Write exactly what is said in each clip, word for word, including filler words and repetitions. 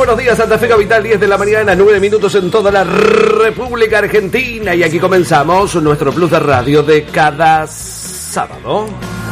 buenos días, Santa Fe Capital, diez de la mañana, nueve minutos en toda la República Argentina. Y aquí comenzamos nuestro plus de radio de cada sábado.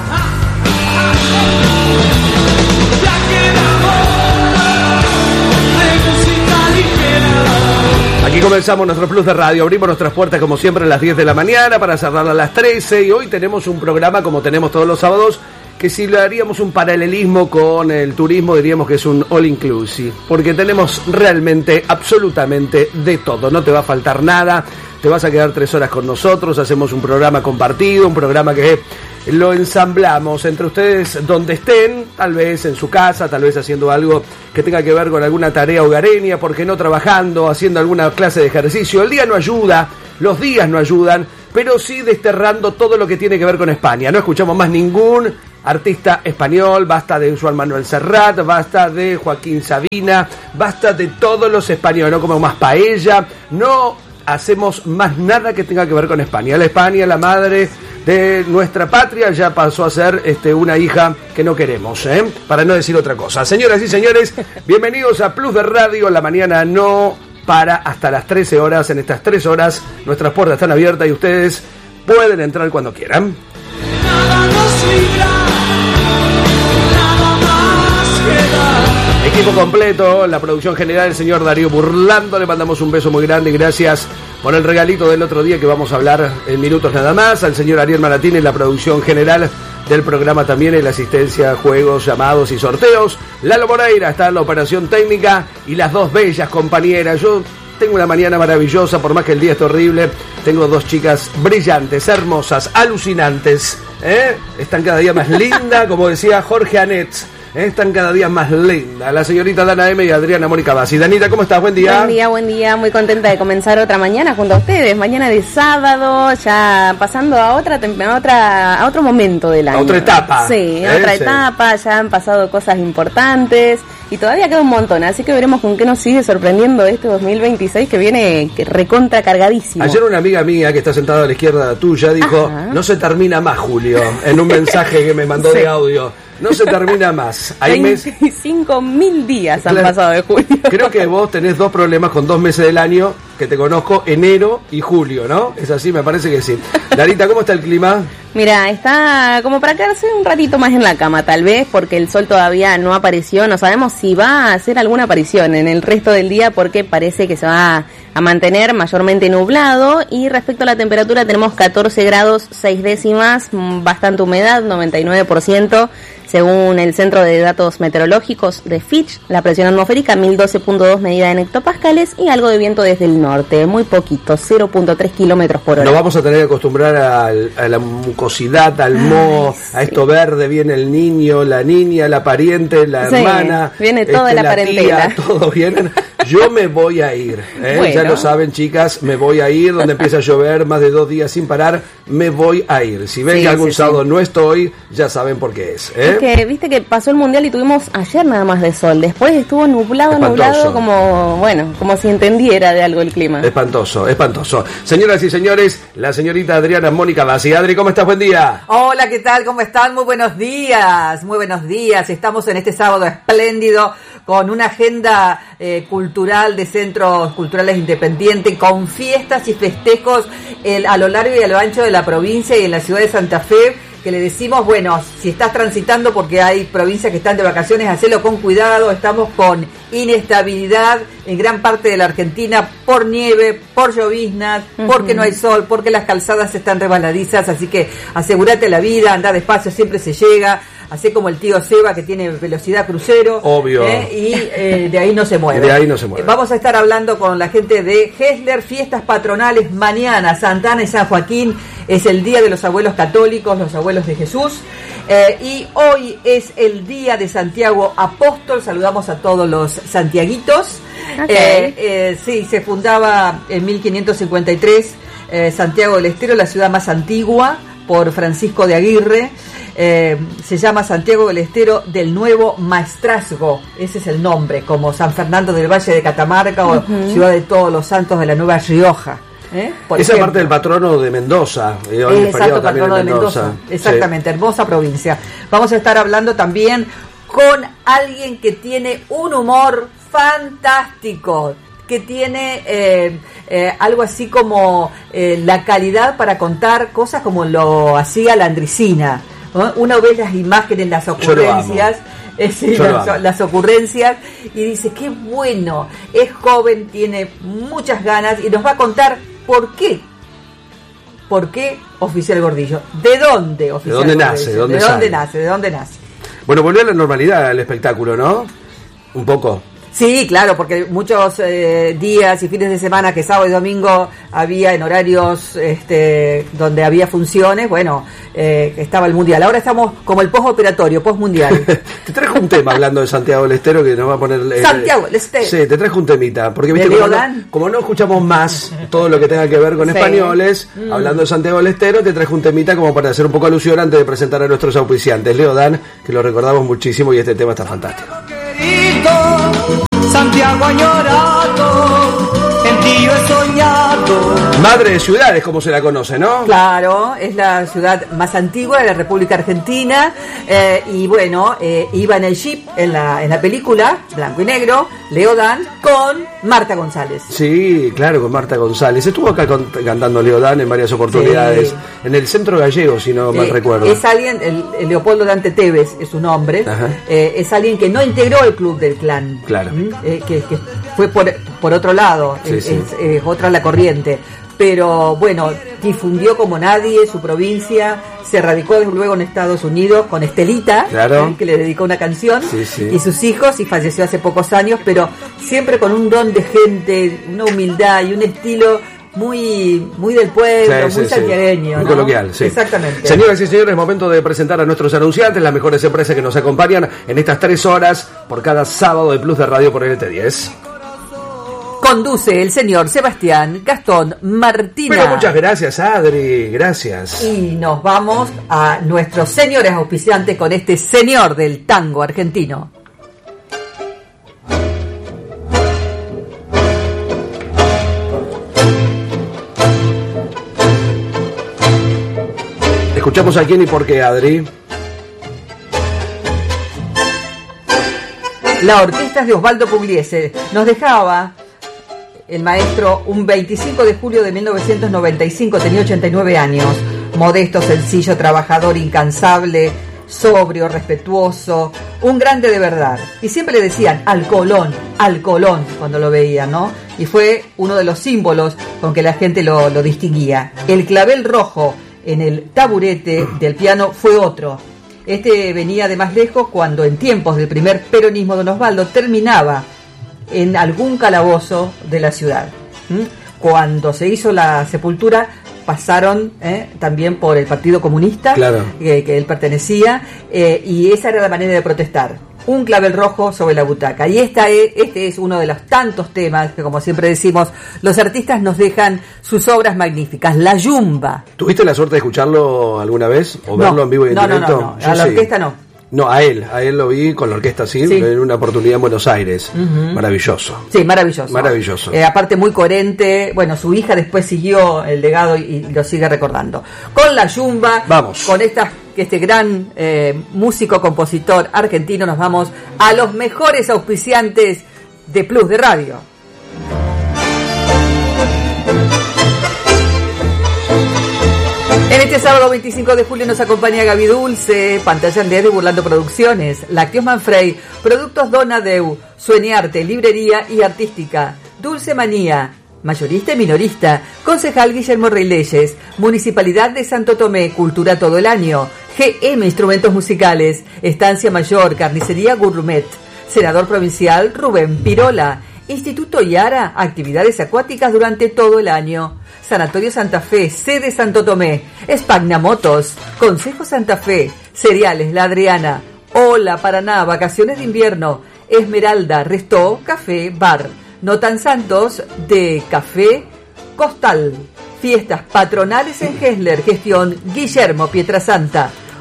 Aquí comenzamos nuestro plus de radio, abrimos nuestras puertas como siempre a las diez de la mañana para cerrar a las trece. Y hoy tenemos un programa como tenemos todos los sábados, que si le haríamos un paralelismo con el turismo diríamos que es un all inclusive, porque tenemos realmente absolutamente de todo, no te va a faltar nada, te vas a quedar tres horas con nosotros, hacemos un programa compartido, un programa que lo ensamblamos entre ustedes donde estén, tal vez en su casa, tal vez haciendo algo que tenga que ver con alguna tarea hogareña, porque no trabajando, haciendo alguna clase de ejercicio. El día no ayuda, los días no ayudan, pero sí desterrando todo lo que tiene que ver con España. No escuchamos más ningún artista español, basta de Joan Manuel Serrat, basta de Joaquín Sabina, basta de todos los españoles, no comemos más paella, no hacemos más nada que tenga que ver con España. La España, la madre de nuestra patria, ya pasó a ser este, una hija que no queremos, ¿eh? Para no decir otra cosa. Señoras y señores, bienvenidos a Plus de Radio. La mañana no para hasta las trece horas. En estas tres horas nuestras puertas están abiertas y ustedes pueden entrar cuando quieran. Nada nos libra, nada más queda. Equipo completo, la producción general, el señor Darío Burlando, le mandamos un beso muy grande y gracias por el regalito del otro día que vamos a hablar en minutos nada más. Al señor Ariel Maratín en la producción general del programa también, en la asistencia, juegos, llamados y sorteos. Lalo Moreira está en la operación técnica y las dos bellas compañeras. Yo tengo una mañana maravillosa, por más que el día esté horrible. Tengo dos chicas brillantes, hermosas, alucinantes, ¿eh? Están cada día más lindas, como decía Jorge Anet. Están cada día más lindas, la señorita Dana M y Adriana Mónica Bassi. Danita, ¿cómo estás? Buen día. Buen día, buen día. Muy contenta de comenzar otra mañana junto a ustedes. Mañana de sábado, ya pasando a otra a otra a otro momento del año. A otra etapa. Sí, a otra etapa. Ya han pasado cosas importantes y todavía queda un montón. Así que veremos con qué nos sigue sorprendiendo este dos mil veintiséis, que viene recontra cargadísimo. Ayer una amiga mía que está sentada a la izquierda tuya dijo: Ajá. No se termina más, Julio, en un mensaje que me mandó sí. de audio. No se termina más. Hay veinticinco mil días han claro, pasado de julio. Creo que vos tenés dos problemas con dos meses del año que te conozco, enero y julio, ¿no? Es así, me parece que sí. Darita, ¿cómo está el clima? Mira, está como para quedarse un ratito más en la cama, tal vez, porque el sol todavía no apareció. No sabemos si va a hacer alguna aparición en el resto del día, porque parece que se va a mantener mayormente nublado. Y respecto a la temperatura, tenemos catorce grados seis décimas, bastante humedad, noventa y nueve por ciento. Según el Centro de Datos Meteorológicos de Fitch, la presión atmosférica mil doce punto dos medida en hectopascales y algo de viento desde el norte, muy poquito, cero punto tres kilómetros por hora. Nos vamos a tener que acostumbrar a, a la mucosidad, al moho, sí. A esto verde, viene el niño, la niña, la pariente, la sí, hermana. Viene toda este, la, la parentela. Tía, todos vienen. Yo me voy a ir, ¿eh? Bueno. Ya lo saben, chicas, me voy a ir. Donde empieza a llover más de dos días sin parar, me voy a ir. Si ven sí, que algún sí, sábado sí. no estoy, ya saben por qué es, ¿eh? Que viste que pasó el mundial y tuvimos ayer nada más de sol. Después estuvo nublado, espantoso. nublado, como bueno, como si entendiera de algo el clima. Espantoso, espantoso. Señoras y señores, la señorita Adriana Mónica Bassi. Adri, ¿cómo estás? Buen día. Hola, ¿qué tal? ¿Cómo están? Muy buenos días, muy buenos días. Estamos en este sábado espléndido con una agenda eh, cultural de centros culturales independientes, con fiestas y festejos el, a lo largo y a lo ancho de la provincia y en la ciudad de Santa Fe, que le decimos, bueno, si estás transitando, porque hay provincias que están de vacaciones, hacelo con cuidado. Estamos con inestabilidad en gran parte de la Argentina por nieve, por lloviznas, uh-huh. porque no hay sol, porque las calzadas están resbaladizas, así que asegúrate la vida, anda despacio, siempre se llega. Así como el tío Seba, que tiene velocidad crucero. Obvio. ¿eh? Y eh, de ahí no se mueve. De ahí no se mueve. Vamos a estar hablando con la gente de Hessler, fiestas patronales mañana. Santa Ana y San Joaquín es el Día de los Abuelos Católicos, los Abuelos de Jesús. Eh, y hoy es el Día de Santiago Apóstol. Saludamos a todos los santiaguitos. Okay. Eh, eh, sí, se fundaba en mil quinientos cincuenta y tres eh, Santiago del Estero, la ciudad más antigua, por Francisco de Aguirre. Eh, se llama Santiago del Estero del Nuevo Maestrazgo, ese es el nombre, como San Fernando del Valle de Catamarca o uh-huh. Ciudad de Todos los Santos de la Nueva Rioja. ¿Eh? Esa ejemplo. Parte del patrono de Mendoza. Eh, hoy Exacto, patrono de Mendoza. Mendoza. Exactamente, sí. Hermosa provincia. Vamos a estar hablando también con alguien que tiene un humor fantástico, que tiene eh, eh, algo así como eh, la calidad para contar cosas como lo hacía Landricina, ¿no? Uno ve las imágenes, las ocurrencias, eh, sí, las, las ocurrencias y dice, qué bueno, es joven, tiene muchas ganas y nos va a contar por qué. ¿Por qué Oficial Gordillo? ¿De dónde Oficial ¿De dónde Gordillo? nace? ¿De dónde, ¿De dónde nace? ¿De dónde nace? Bueno, volvió a la normalidad el espectáculo, ¿no? Un poco. Sí, claro, porque muchos eh, días y fines de semana que sábado y domingo había en horarios este, donde había funciones, bueno, eh, estaba el Mundial. Ahora estamos como el postoperatorio, postmundial. Te trajo un tema hablando de Santiago del Estero que nos va a poner... Eh, Santiago del Estero. Sí, te trajo un temita, porque viste como no, como no escuchamos más todo lo que tenga que ver con sí. españoles, mm. hablando de Santiago del Estero, te trajo un temita como para hacer un poco alusión antes de presentar a nuestros auspiciantes. Leo Dan, que lo recordamos muchísimo y este tema está fantástico. Santiago añorado, en ti yo he soñado. Madre de ciudades, como se la conoce, ¿no? Claro, es la ciudad más antigua de la República Argentina eh, y bueno, eh, iba en el jeep en la, en la película, blanco y negro, Leo Dan, con Marta González. Sí, claro, con Marta González. Estuvo acá con, cantando Leo Dan en varias oportunidades, sí. en el Centro Gallego, si no sí. mal recuerdo. Es alguien, el, el Leopoldo Dante Tevez es su nombre, eh, es alguien que no integró el Club del Clan. Claro. ¿Mm? Eh, que, que fue por, por otro lado, sí, es, sí. Es, es otra la corriente. Pero bueno, difundió como nadie su provincia, se radicó luego en Estados Unidos con Estelita, claro. ¿eh? que le dedicó una canción, sí, sí. y sus hijos, y falleció hace pocos años, pero siempre con un don de gente, una humildad y un estilo muy muy del pueblo, sí, muy sí, santiagueño. Sí. Muy ¿no? coloquial, sí. Exactamente. Señoras y señores, es momento de presentar a nuestros anunciantes, las mejores empresas que nos acompañan en estas tres horas por cada sábado de Plus de Radio por L T diez. Conduce el señor Sebastián Gastón Martina. Pero muchas gracias, Adri, gracias. Y nos vamos a nuestros señores auspiciantes con este señor del tango argentino. Escuchamos a quién y por qué, Adri. La orquesta de Osvaldo Pugliese nos dejaba el maestro un veinticinco de julio de mil novecientos noventa y cinco, tenía ochenta y nueve años, modesto, sencillo, trabajador, incansable, sobrio, respetuoso, un grande de verdad. Y siempre le decían al Colón, al Colón, cuando lo veían, ¿no? Y fue uno de los símbolos con que la gente lo, lo distinguía. El clavel rojo en el taburete del piano fue otro. Este venía de más lejos cuando en tiempos del primer peronismo don Osvaldo terminaba en algún calabozo de la ciudad. ¿Mm? Cuando se hizo la sepultura pasaron eh, también por el Partido Comunista, claro. que, que él pertenecía, eh, y esa era la manera de protestar. Un clavel rojo sobre la butaca. Y esta es, este es uno de los tantos temas que, como siempre decimos, los artistas nos dejan sus obras magníficas. La Yumba. ¿Tuviste la suerte de escucharlo alguna vez? ¿O verlo no, en vivo y en no, directo? No, no, no. A la sí. orquesta no. No, a él, a él lo vi con la orquesta sí, sí. en una oportunidad en Buenos Aires. Uh-huh. Maravilloso. Sí, maravilloso. Maravilloso. Eh, aparte muy coherente. Bueno, su hija después siguió el legado y, y lo sigue recordando. Con la Yumba, vamos. Con esta, este gran eh, músico, compositor argentino, nos vamos a los mejores auspiciantes de Plus de Radio. En este sábado veinticinco de julio nos acompaña Gaby Dulce, Pantalla en de Burlando Producciones, Lácteos Manfrey, Productos Donadeu, Sueñarte, Librería y Artística, Dulce Manía, mayorista y minorista, Concejal Guillermo Rey Leyes, Municipalidad de Santo Tomé, Cultura todo el año, G M Instrumentos Musicales, Estancia Mayor, Carnicería Gourmet, Senador Provincial Rubén Pirola, Instituto Yara, actividades acuáticas durante todo el año. Sanatorio Santa Fe, sede Santo Tomé, Spagna Motos, Consejo Santa Fe, Cereales La Adriana, Hola Paraná, Vacaciones de Invierno, Esmeralda, Restó, Café, Bar, Notan Santos de Café Costal, Fiestas Patronales en Hessler, gestión Guillermo Pietrasanta,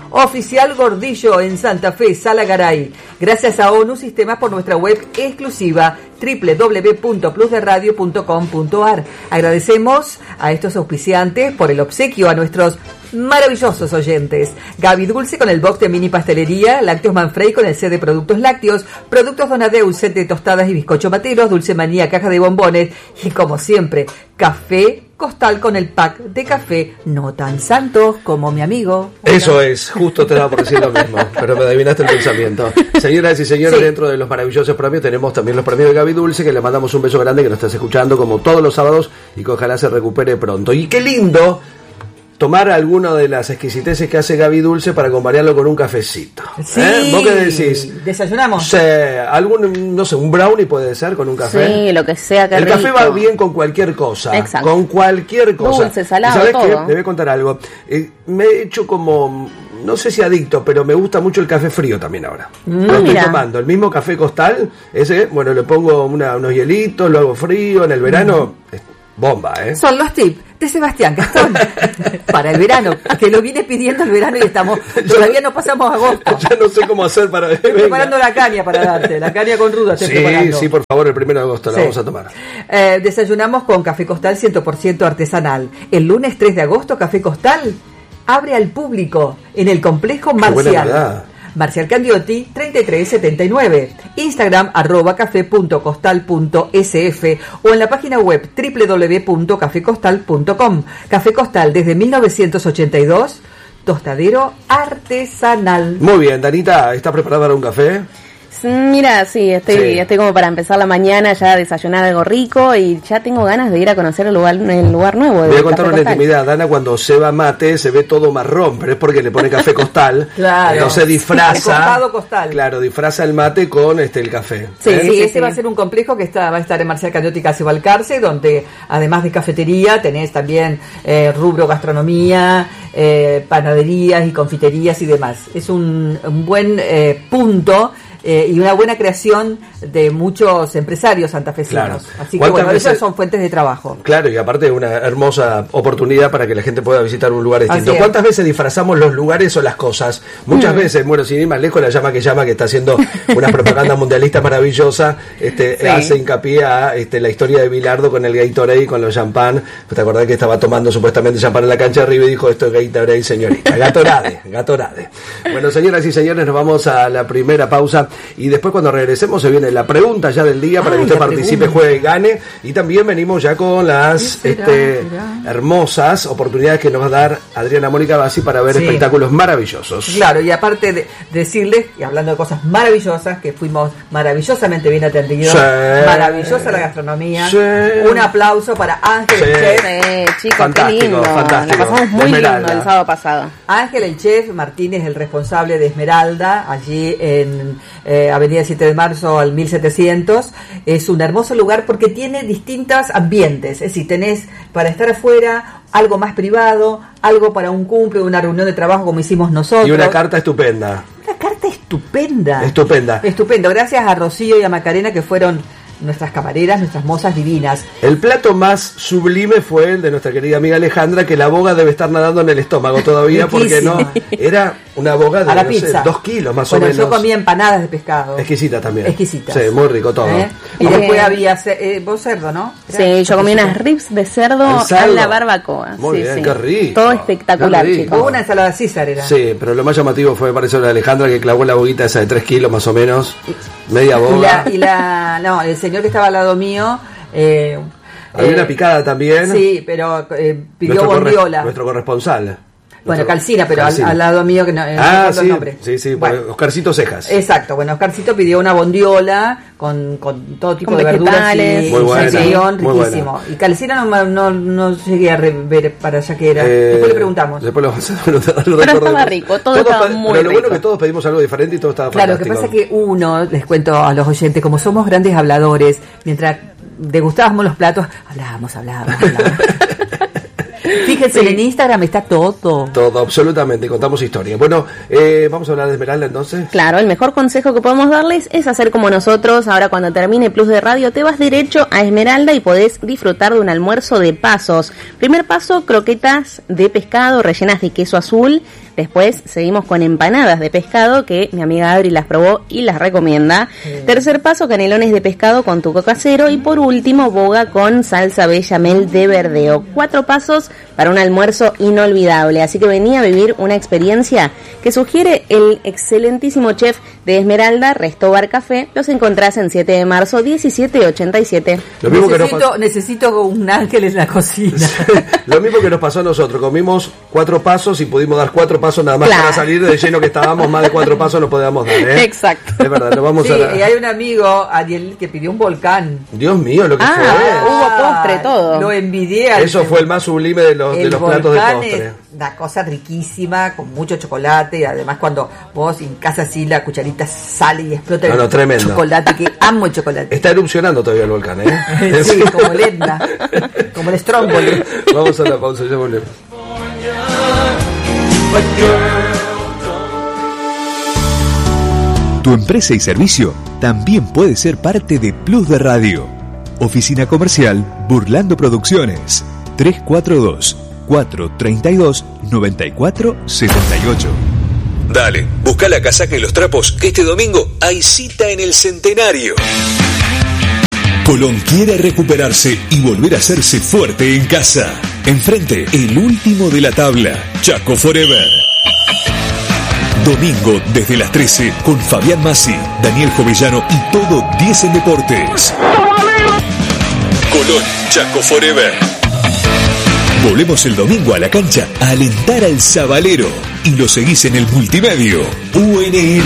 Oficial Gordillo en Santa Fe, Sala Garay. Gracias a ONU Sistemas por nuestra web exclusiva doble u doble u doble u punto plus de radio punto com punto a r. Agradecemos a estos auspiciantes por el obsequio a nuestros maravillosos oyentes. Gaby Dulce con el box de mini pastelería, Lácteos Manfrey con el set de productos lácteos, Productos Donadeus, set de tostadas y bizcocho materos, Dulce Manía, caja de bombones y como siempre, Café Costal con el pack de café no tan santo como mi amigo. Eso es, justo te daba por decir lo mismo, pero me adivinaste el pensamiento. Señoras y señores, sí. Dentro de los maravillosos premios tenemos también los premios de Gaby Dulce, que le mandamos un beso grande, que nos estás escuchando como todos los sábados y que ojalá se recupere pronto. Y qué lindo tomar alguna de las exquisiteces que hace Gaby Dulce para acompañarlo con un cafecito. Sí. ¿Eh? ¿Vos qué decís? ¿Desayunamos? Sí, algún, no sé, un brownie puede ser con un café. Sí, lo que sea, que El rico. Café va bien con cualquier cosa. Exacto. Con cualquier cosa. Dulce, salado, ¿Sabés todo. qué? Le voy a contar algo. Eh, me he hecho como, no sé si adicto, pero me gusta mucho el café frío también ahora. Mm, lo estoy mira. tomando. El mismo café Costal, ese, bueno, le pongo una, unos hielitos, lo hago frío en el verano. Mm. Es bomba, ¿eh? Son los tips de Sebastián Gastón para el verano, que lo viene pidiendo el verano y estamos, todavía no pasamos agosto. Ya no sé cómo hacer para... Estoy preparando la caña para darte, la caña con ruda estoy Sí, preparando. sí, por favor, el primero de agosto la Sí. vamos a tomar. Eh, desayunamos con Café Costal cien por ciento artesanal. El lunes tres de agosto, Café Costal abre al público en el complejo Qué buena Marcial. novedad. Marcial Candiotti treinta y tres setenta y nueve, Instagram arroba café punto costal punto s f o en la página web doble u doble u doble u punto café costal punto com. Café Costal desde mil novecientos ochenta y dos, tostadero artesanal. Muy bien, Danita, ¿estás preparada para un café? Mira, sí, estoy, Sí. estoy como para empezar la mañana, ya desayunar algo rico y ya tengo ganas de ir a conocer el lugar, el lugar nuevo. Voy de a contar Café una Costal. intimidad. Dana, cuando se va mate, se ve todo marrón, pero es porque le pone café costal. Claro. Entonces disfraza. El costado costal. Claro, disfraza el mate con este el café. Sí, ¿Eh? sí, Sí, ese sí. va a ser un complejo que está, va a estar en Marcial Candiotti casi Balcarce, donde además de cafetería tenés también eh, rubro gastronomía, eh, panaderías y confiterías y demás. Es un, un buen eh, punto eh, y una buena creación de muchos empresarios santafesinos. Claro. Así que ¿Cuántas bueno, veces- esas son fuentes de trabajo. Claro, y aparte una hermosa oportunidad para que la gente pueda visitar un lugar distinto. Así es. ¿Cuántas veces disfrazamos los lugares o las cosas? Muchas veces, bueno, sin ir más lejos, la llama que llama, que está haciendo una propaganda mundialista maravillosa, este, Sí. hace hincapié a este, la historia de Bilardo con el Gatorade y con los champán. ¿Te acordás que estaba tomando supuestamente champán en la cancha de arriba y dijo, esto es Gatorade, señorita? Gatorade, Gatorade. Bueno, señoras y señores, nos vamos a la primera pausa y después cuando regresemos se viene la pregunta ya del día para Ay, que usted la participe, pregunta. juegue y gane. Y también venimos ya con las ¿Qué será? este, ¿Será? hermosas oportunidades que nos va a dar Adriana Mónica Bassi para ver Sí. espectáculos maravillosos. Claro, y aparte de decirles, y hablando de cosas maravillosas, que fuimos maravillosamente bien atendidos, Sí. maravillosa la gastronomía, Sí. un aplauso para Ángel, Sí. el chef. Sí, chicos, Fantástico, qué lindo. fantástico. La pasamos muy Esmeralda. lindo el sábado pasado. Ángel, el chef, Martínez, el responsable de Esmeralda, allí en eh, Avenida siete de marzo al mil setecientos. Es un hermoso lugar porque tiene distintos ambientes. Es decir, tenés para estar afuera algo más privado, algo para un cumple, una reunión de trabajo como hicimos nosotros. Y una carta estupenda. Una carta estupenda. Estupenda. Estupendo. Gracias a Rocío y a Macarena, que fueron nuestras camareras, nuestras mozas divinas. El plato más sublime fue el de nuestra querida amiga Alejandra, que la boga debe estar nadando en el estómago todavía, porque no, Riquísimo. era una boga de A la no sé, pizza. dos kilos más Bueno, o menos. yo comía empanadas de pescado. Exquisita también. Exquisitas. Sí, muy rico todo. ¿Eh? Y Bien. después había ce- eh, vos cerdo, ¿no? Sí, yo comí unas ribs de cerdo ¿El cerdo? a la barbacoa. Muy Sí, bien, sí. qué rico. Todo espectacular, Qué rico. chicos. Hubo una ensalada César, era. Sí, pero lo más llamativo fue, parece, la de Alejandra, que clavó la boguita esa de tres kilos más o menos, media Y boga. la, y la, no, el señor que estaba al lado mío, eh, Había eh, una picada también. sí, pero eh, pidió nuestro, corre- bondiola. nuestro corresponsal. Bueno, Nuestro- Calcina, pero al, Calcina. al lado mío que no, eh, no Ah, recuerdo el sí, nombre. sí, sí, Bueno, Oscarcito Cejas. exacto, bueno, Oscarcito pidió una bondiola con, con todo tipo Con de verduras vegetales. y Muy buena, salchichón, muy riquísimo. Y Calcina no, no, no llegué a re- ver para allá que era. Eh, Después le preguntamos. Después lo vamos a preguntar. Pero estaba rico, todo estaba pe- muy Pero lo bueno rico. es que todos pedimos algo diferente y todo estaba Claro, lo que fantástico. pasa es que uno, les cuento a los oyentes, como somos grandes habladores, mientras degustábamos los platos, hablábamos, hablábamos, hablábamos. Fíjense, en Instagram está todo. Todo, absolutamente, contamos historia. Bueno, eh, vamos a hablar de Esmeralda entonces. Claro, el mejor consejo que podemos darles es hacer como nosotros. Ahora cuando termine Plus de Radio te vas derecho a Esmeralda y podés disfrutar de un almuerzo de pasos. Primer paso, croquetas de pescado rellenas de queso azul, Después seguimos con empanadas de pescado, que mi amiga Adri las probó y las recomienda. Sí. Tercer paso, canelones de pescado con tuco casero. Y por último, boga con salsa bechamel de verdeo. Cuatro pasos para un almuerzo inolvidable. Así que venía a vivir una experiencia que sugiere el excelentísimo chef de Esmeralda, Resto Bar Café. Los encontrás en siete de marzo, diecisiete ochenta y siete. Lo mismo necesito, que nos pas- necesito un ángel en la cocina. Lo mismo que nos pasó a nosotros. Comimos cuatro pasos y pudimos dar cuatro pasos nada más, claro, para salir de lleno que estábamos. Más de cuatro pasos no podíamos dar, ¿eh? Exacto. Es verdad, nos vamos sí, a la... y hay un amigo, Ariel, que pidió un volcán. Dios mío, lo que ah, fue. Hubo postre, todo. Lo envidié. Eso fue el más sublime de los, de los platos de postre. Es una cosa riquísima, con mucho chocolate, y además cuando vos en casa así la cucharita sale y explota no, el no, tremendo. chocolate, que amo el chocolate. Está erupcionando todavía el volcán, ¿eh? Sí, como el Etna, como el Stromboli. Vamos a la pausa, ya volvemos. Tu empresa y servicio también puede ser parte de Plus de Radio. Oficina Comercial Burlando Producciones. tres cuatro dos, cuatro tres dos, nueve cuatro siete ocho. Dale, busca la casaca y los trapos, que este domingo hay cita en el Centenario. Colón quiere recuperarse y volver a hacerse fuerte en casa. Enfrente, el último de la tabla, Chaco Forever. Domingo desde las trece con Fabián Massi, Daniel Jovellano y todo diez en Deportes. Colón, Chaco Forever. Volvemos el domingo a la cancha a alentar al Zabalero y lo seguís en el multimedio U N L.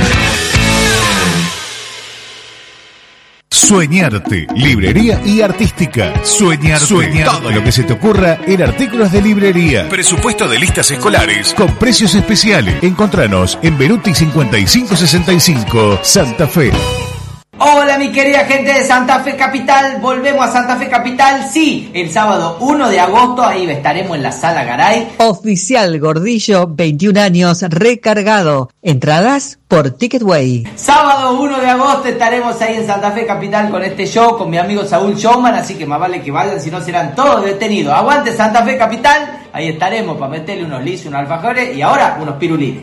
Sueñarte, librería y artística. Sueñarte, Sueñarte. Todo lo que se te ocurra en artículos de librería. Presupuesto de listas escolares con precios especiales. Encontranos en Beruti cincuenta y cinco sesenta y cinco, Santa Fe. Hola mi querida gente de Santa Fe Capital, volvemos a Santa Fe Capital, sí, el sábado uno de agosto, ahí estaremos en la Sala Garay. Oficial Gordillo, veintiún años, recargado, entradas por Ticketway. Sábado uno de agosto estaremos ahí en Santa Fe Capital con este show, con mi amigo Saúl Showman, así que más vale que vayan, si no serán todos detenidos. Aguante Santa Fe Capital, ahí estaremos para meterle unos lisos, unos alfajores y ahora unos pirulines.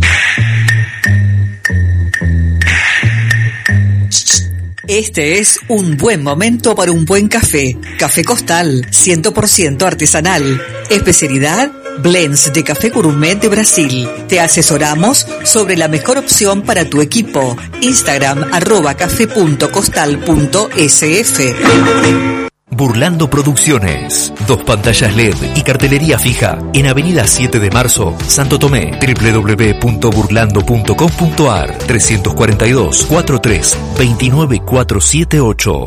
Este es un buen momento para un buen café. Café Costal, cien por ciento artesanal. Especialidad, blends de café gourmet de Brasil. Te asesoramos sobre la mejor opción para tu equipo. Instagram, arroba café punto costal punto s f. Burlando Producciones. Dos pantallas L E D y cartelería fija en Avenida siete de marzo, Santo Tomé. doble u doble u doble u punto burlando punto com punto a r. tres cuatro dos, cuatro tres, dos nueve cuatro siete ocho.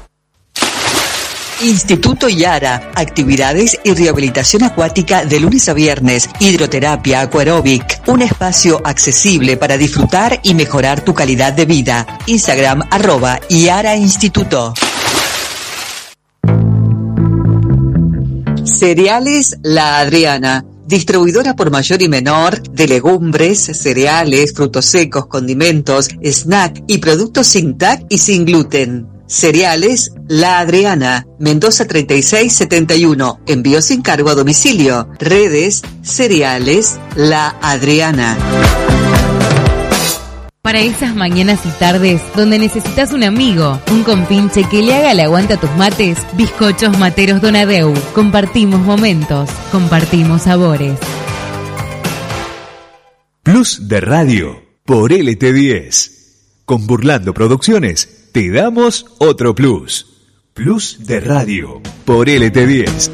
Instituto Yara, actividades y rehabilitación acuática de lunes a viernes, hidroterapia, aquarobic, un espacio accesible para disfrutar y mejorar tu calidad de vida. Instagram, arroba Yara Instituto. Cereales La Adriana, distribuidora por mayor y menor de legumbres, cereales, frutos secos, condimentos, snack y productos sin T A C y sin gluten. Cereales La Adriana, Mendoza treinta y seis setenta y uno, envío sin cargo a domicilio. Redes Cereales La Adriana. Para esas mañanas y tardes donde necesitas un amigo, un compinche que le haga el aguante a tus mates, Bizcochos Materos Donadeu. Compartimos momentos, compartimos sabores. Plus de Radio por L T diez. Con Burlando Producciones te damos otro plus. Plus de Radio por L T diez.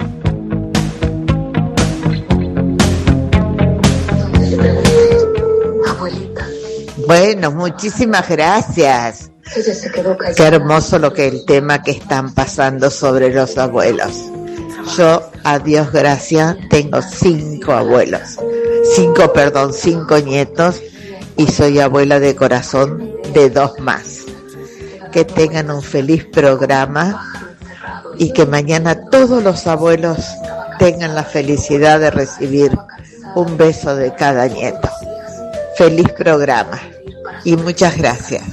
Bueno, muchísimas gracias. Qué hermoso lo que el tema que están pasando sobre los abuelos. Yo, a Dios gracias, tengo cinco abuelos. Cinco, perdón, cinco nietos y soy abuela de corazón de dos más. Que tengan un feliz programa y que mañana todos los abuelos tengan la felicidad de recibir un beso de cada nieto. Feliz programa y muchas gracias.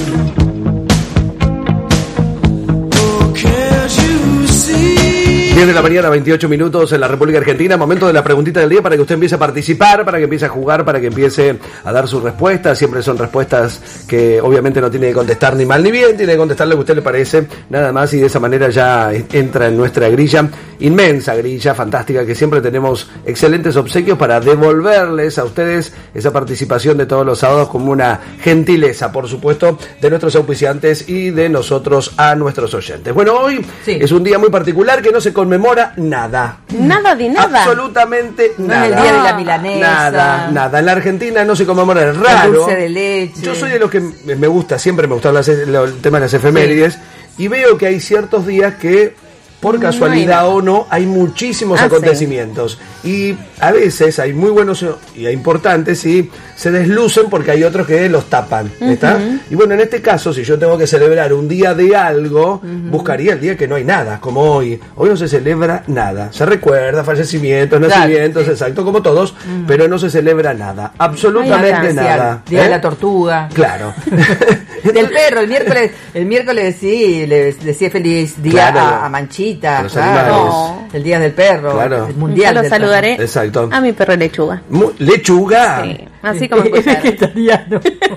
diez de la mañana, veintiocho minutos en la República Argentina. Momento de la preguntita del día para que usted empiece a participar, para que empiece a jugar, para que empiece a dar sus respuestas. Siempre son respuestas que obviamente no tiene que contestar ni mal ni bien, tiene que contestar lo que a usted le parece, nada más, y de esa manera ya entra en nuestra grilla, inmensa grilla, fantástica, que siempre tenemos excelentes obsequios para devolverles a ustedes esa participación de todos los sábados como una gentileza, por supuesto, de nuestros auspiciantes y de nosotros a nuestros oyentes. Bueno, hoy sí. es un día muy particular que no se conmemora nada. Nada de nada. Absolutamente no nada. No es el día de la milanesa. Nada, nada. En la Argentina no se conmemora, es raro. El dulce de leche. Yo soy de los que me gusta, siempre me gustan las, el tema de las efemérides, sí. y veo que hay ciertos días que, por casualidad no o no, hay muchísimos ah, acontecimientos. Sí. Y a veces hay muy buenos y hay importantes y se deslucen porque hay otros que los tapan. ¿Está? Uh-huh. Y bueno, en este caso, si yo tengo que celebrar un día de algo, uh-huh. buscaría el día que no hay nada, como hoy. Hoy no se celebra nada. Se recuerda fallecimientos, claro, nacimientos, sí. exacto, como todos, uh-huh. pero no se celebra nada. Absolutamente Ay, nada. Día ¿Eh? de la tortuga. Claro. Del perro, el miércoles, el miércoles sí, le decía feliz día claro. a, a Manchita. Claro. No. El día del perro. Claro. El mundial. Yo lo saludaré perro. Exacto. A mi perro Lechuga. Mu- ¿Lechuga? Sí. Así como vegetariano.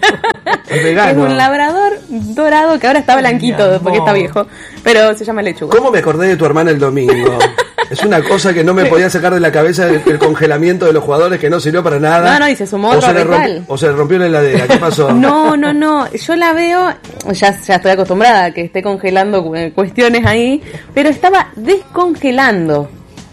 Es un labrador dorado que ahora está blanquito porque está viejo, pero se llama Lechuga. ¿Cómo me acordé de tu hermana el domingo? Es una cosa que no me podía sacar de la cabeza, el, el congelamiento de los jugadores que no sirvió para nada. No, no, y se sumó otro ritual. O se le rompió la heladera, ¿qué pasó? No, no, no, yo la veo, ya, ya estoy acostumbrada a que esté congelando cuestiones ahí, pero estaba descongelando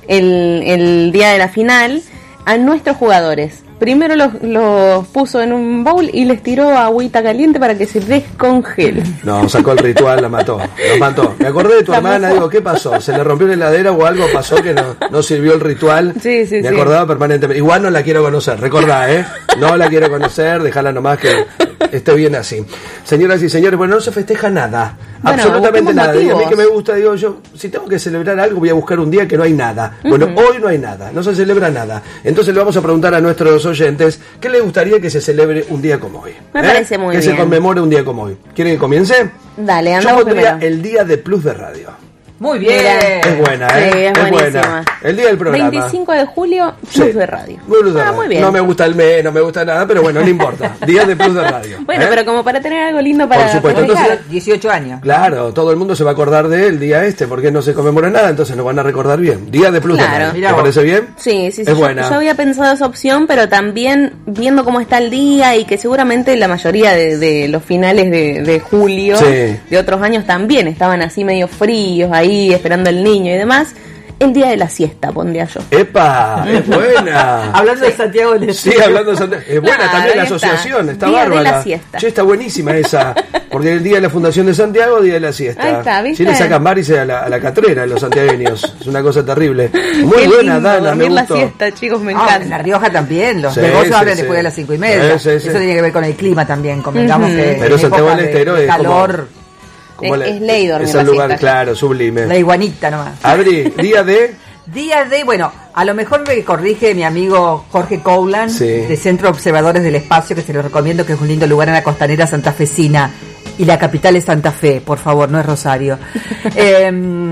el, el día de la final a nuestros jugadores. Primero los, los puso en un bowl y les tiró agüita caliente para que se descongelen. No, sacó el ritual, la mató, los mató. Me acordé de tu la hermana, mató. Digo, ¿qué pasó? ¿Se le rompió la heladera o algo pasó que no, no sirvió el ritual? Sí, sí, Me sí. acordaba permanentemente. Igual no la quiero conocer, recordá, ¿eh? No la quiero conocer, dejala nomás que esté bien así. Señoras y señores, bueno, no se festeja nada. Bueno, absolutamente nada. Y a mí que me gusta, digo yo, si tengo que celebrar algo, voy a buscar un día que no hay nada. Bueno, uh-huh. hoy no hay nada, no se celebra nada. Entonces le vamos a preguntar a nuestros oyentes, ¿qué les gustaría que se celebre un día como hoy? Me ¿Eh? parece muy que bien. Que se conmemore un día como hoy. ¿Quieren que comience? Dale, anda. Yo pondría primero. El día de Plus de Radio. Muy bien. Es buena, ¿eh? Sí, es, es buena. El día del programa. veinticinco de julio, Plus sí. de Radio. Plus de ah, radio. Muy bien. No me gusta el mes, no me gusta nada, pero bueno, no importa. Día de Plus de Radio. Bueno, ¿eh? pero como para tener algo lindo para... Por supuesto. Entonces, dieciocho años. Claro, todo el mundo se va a acordar del día este, porque no se conmemora nada, entonces nos van a recordar bien. Día de Plus claro. de Radio. ¿Te parece bien? Sí, sí, sí. Es buena. Yo, yo había pensado esa opción, pero también viendo cómo está el día y que seguramente la mayoría de, de los finales de, de julio sí. de otros años también estaban así medio fríos ahí, esperando el niño y demás. El día de la siesta pondría yo. ¡Epa! ¡Es buena! Hablando de Santiago del Sí, hablando de Santiago. Es buena claro, también la asociación, está, está día bárbara. De la siesta. Che, está buenísima esa. Porque el día de la Fundación de Santiago, día de la siesta. Ahí está, ¿viste? Sí, le sacan varices a la, a la catrera los santiagueños. Es una cosa terrible. Muy Qué buena, lindo, Dana, me gustó. La siesta, chicos, me ah, encanta. En La Rioja también, los sí, negocios sí, abren sí. después de las cinco y media. Sí, sí, sí. Eso tiene que ver con el clima también, convengamos uh-huh. que pero Santiago del Estero de, de es calor. Como, como es, la, es ley dormir es el lugar, claro, sublime. La iguanita nomás. Abri, día de... Día de, bueno, a lo mejor me corrige mi amigo Jorge Coulan, sí. de Centro Observadores del Espacio, que se lo recomiendo, que es un lindo lugar en la costanera santafesina. Y la capital es Santa Fe, por favor, no es Rosario. eh,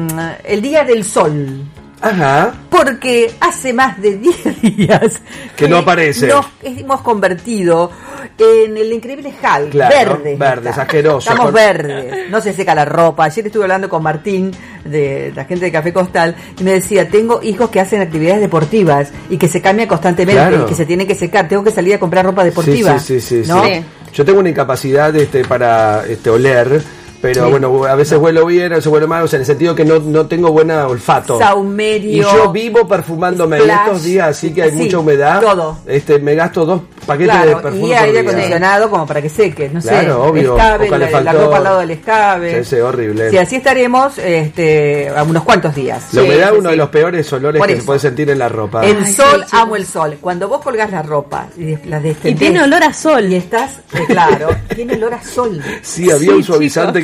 el Día del Sol. Ajá. Porque hace más de diez días que no aparece. Nos hemos convertido en el increíble Hulk, claro, verdes. Verdes, asquerosos. Estamos verdes, no se seca la ropa. Ayer estuve hablando con Martín, de la gente de Café Costal, y me decía, tengo hijos que hacen actividades deportivas y que se cambian constantemente claro. y que se tienen que secar. Tengo que salir a comprar ropa deportiva. Sí, sí, sí, ¿no? sí. Yo tengo una incapacidad este, para este, oler. Pero sí. bueno, a veces no. huelo bien, a veces huelo mal, o sea, en el sentido que no, no tengo buen olfato. Saumerio. Y yo vivo perfumándome en estos días, así que hay sí, mucha humedad. Todo. Este, me gasto dos paquetes claro, de perfume. Y aire acondicionado como para que seque, no claro, sé. Obvio. Escabe, la, la ropa al lado del escabe. Sí, sí, horrible. Sí, así estaremos este, a unos cuantos días. La humedad es sí, uno sí. de los peores olores Por que eso. se puede sentir en la ropa. El Ay, sol, sí, amo el sol. Cuando vos colgás la ropa y la y tiene olor a sol. Y estás, eh, claro, tiene olor a sol. Sí, había sí, un suavizante chicos.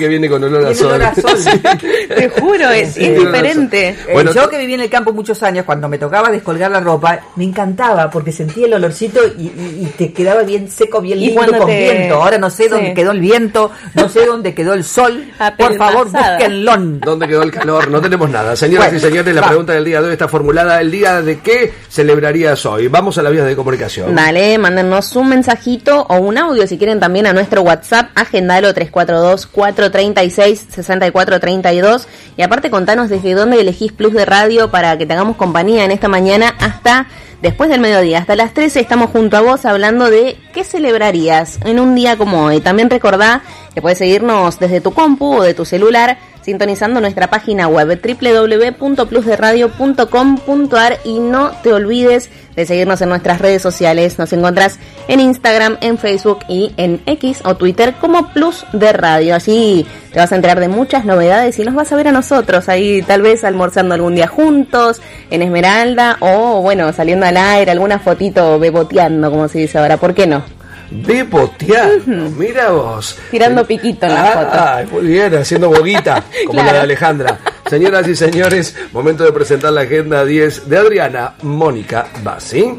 que viene con olor a Tiene sol. olor a sol. Sí. Te juro, es, Sí, es olor a diferente. sol. Bueno, Eh, yo que viví en el campo muchos años, cuando me tocaba descolgar la ropa, me encantaba porque sentía el olorcito y, y- y te quedaba bien seco, bien Y lindo cuando con te- viento. Ahora no sé sí. dónde quedó el viento, no sé dónde quedó el sol. Por favor, Apelmazada. búsquenlo. ¿Dónde quedó el calor? No tenemos nada. Señoras Bueno, y señores, la va. pregunta del día de hoy está formulada. ¿El día de qué celebrarías hoy? Vamos a la vías de comunicación. Dale, mándenos un mensajito o un audio si quieren también a nuestro WhatsApp, agendalo tres cuatro dos, cuatro tres seis, seis cuatro tres dos, y aparte contanos desde dónde elegís Plus de Radio para que te hagamos compañía en esta mañana hasta después del mediodía, hasta las trece estamos junto a vos hablando de qué celebrarías en un día como hoy. También recordá que puedes seguirnos desde tu compu o de tu celular sintonizando nuestra página web doble u doble u doble u punto plus de radio punto com punto a r y no te olvides de seguirnos en nuestras redes sociales. Nos encontrás en Instagram, en Facebook y en X o Twitter como Plus de Radio. Así te vas a enterar de muchas novedades y nos vas a ver a nosotros ahí tal vez almorzando algún día juntos en Esmeralda o bueno, saliendo al aire, alguna fotito beboteando como se dice ahora. ¿Por qué no? Beboteando, mira vos. Tirando piquito en la foto. Ah, muy bien, haciendo boguita, como Claro. la de Alejandra. Señoras y señores, momento de presentar la agenda diez de Adriana Mónica Bassi.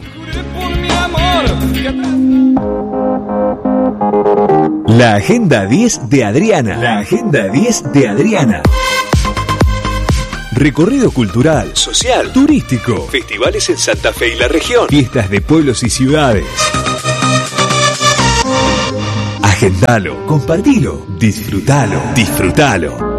La Agenda diez de Adriana. La Agenda diez de Adriana. Recorrido cultural, social, turístico, festivales en Santa Fe y la región, fiestas de pueblos y ciudades. Agendalo, compartilo, disfrutalo, disfrutalo.